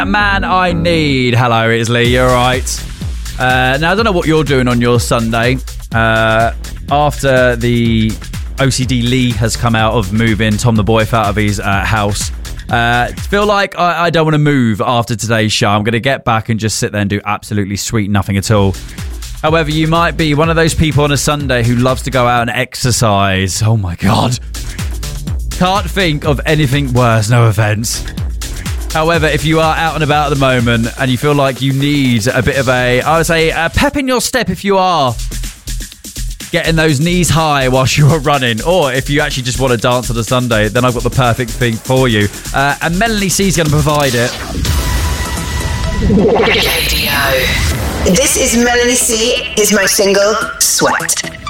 Man I Need. Hello, it's Lee. You're right. Now, I don't know what you're doing on your Sunday. After the OCD Lee has come out of moving Tom the Boy out of his house, feel like I don't want to move after today's show. I'm going to get back and just sit there and do absolutely sweet nothing at all. However, you might be one of those people on a Sunday who loves to go out and exercise. Oh my God. Can't think of anything worse, no offence. However, if you are out and about at the moment and you feel like you need a bit of a pep in your step if you are getting those knees high whilst you are running, or if you actually just want to dance on a Sunday, then I've got the perfect thing for you. And Melanie C's going to provide it. Radio. This is Melanie C. Is my single, Sweat.